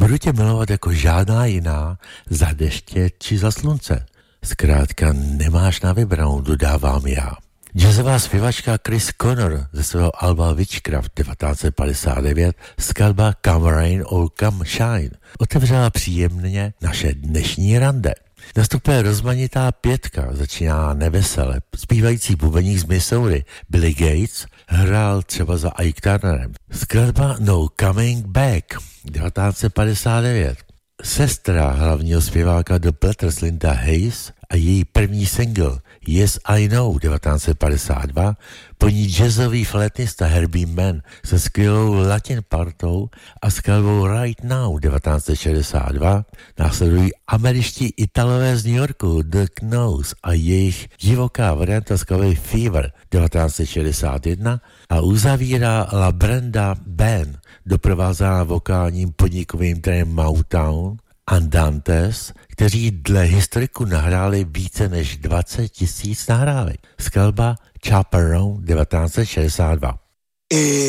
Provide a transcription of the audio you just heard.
Budu tě milovat jako žádná jiná, za deště či za slunce. Zkrátka nemáš na vybranou, dodávám já. Jazzová zpěvačka Chris Connor ze svého alba Witchcraft 1959 skladba Come Rain or Come Shine otevřela příjemně naše dnešní rande. Nastupuje rozmanitá pětka, začíná nevesele. Zpívající bubeník z Missouri Billy Gates hrál třeba za Ike Turnerem. Skladba No Coming Back 1959. Sestra hlavního zpěváka The Platters Linda Hayes a její první single Yes I Know 1952, po ní jazzový flétnista Herbie Mann se skvělou latin partou a skladbou Right Now 1962, následují američtí Italové z New Yorku The Knows a jejich divoká varianta skladby Fever 1961 a uzavírá La Brenda Band, doprovázená vokálním podnikovým trenem Motown Andantes, kteří dle historiku nahráli více než 20 000 nahrávek. Skladba Chaperone 1962.